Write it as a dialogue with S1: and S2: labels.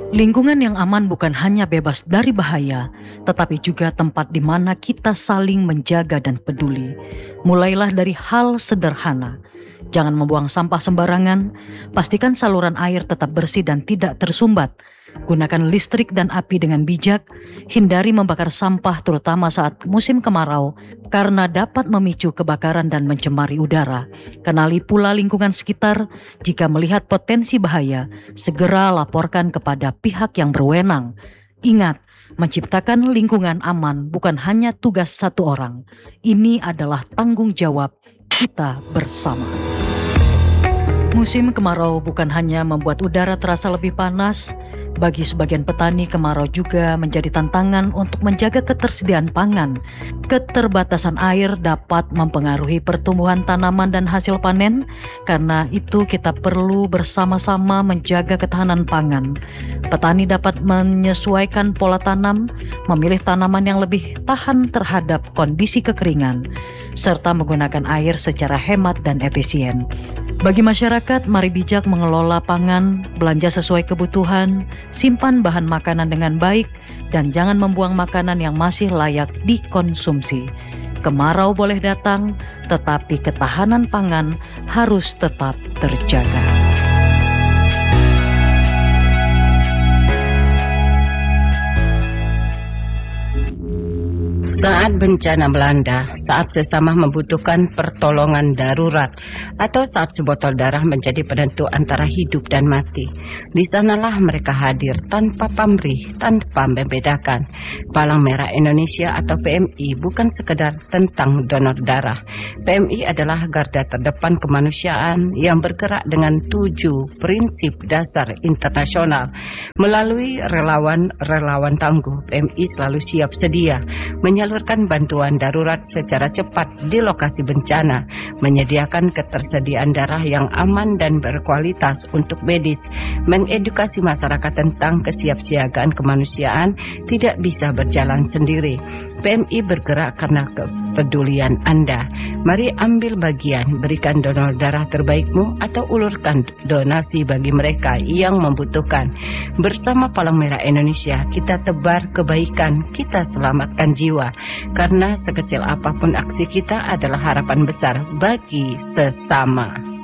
S1: Lingkungan yang aman bukan hanya bebas dari bahaya, tetapi juga tempat di mana kita saling menjaga dan peduli. Mulailah dari hal sederhana. Jangan membuang sampah sembarangan, pastikan saluran air tetap bersih dan tidak tersumbat. Gunakan listrik dan api dengan bijak, hindari membakar sampah terutama saat musim kemarau karena dapat memicu kebakaran dan mencemari udara. Kenali pula lingkungan sekitar, jika melihat potensi bahaya, segera laporkan kepada pihak yang berwenang. Ingat, menciptakan lingkungan aman bukan hanya tugas satu orang, ini adalah tanggung jawab kita bersama. Musim kemarau bukan hanya membuat udara terasa lebih panas. Bagi sebagian petani, kemarau juga menjadi tantangan untuk menjaga ketersediaan pangan. Keterbatasan air dapat mempengaruhi pertumbuhan tanaman dan hasil panen. Karena itu kita perlu bersama-sama menjaga ketahanan pangan. Petani dapat menyesuaikan pola tanam, memilih tanaman yang lebih tahan terhadap kondisi kekeringan, serta menggunakan air secara hemat dan efisien. Bagi masyarakat, mari bijak mengelola pangan, belanja sesuai kebutuhan, simpan bahan makanan dengan baik, dan jangan membuang makanan yang masih layak dikonsumsi. Kemarau boleh datang, tetapi ketahanan pangan harus tetap terjaga.
S2: Saat bencana melanda, saat sesama membutuhkan pertolongan darurat, atau saat sebotol darah menjadi penentu antara hidup dan mati, di sanalah mereka hadir tanpa pamrih, tanpa membedakan. Palang Merah Indonesia atau PMI bukan sekedar tentang donor darah. PMI adalah garda terdepan kemanusiaan yang bergerak dengan 7 prinsip dasar internasional. Melalui relawan-relawan tangguh, PMI selalu siap sedia menyalurkan bantuan darurat secara cepat di lokasi bencana, menyediakan ketersediaan darah yang aman dan berkualitas untuk medis, mengedukasi masyarakat tentang kesiapsiagaan kemanusiaan tidak bisa berjalan sendiri. PMI bergerak karena kepedulian Anda. Mari ambil bagian, berikan donor darah terbaikmu atau ulurkan donasi bagi mereka yang membutuhkan. Bersama Palang Merah Indonesia, kita tebar kebaikan, kita selamatkan jiwa. Karena sekecil apapun aksi kita adalah harapan besar bagi sesama.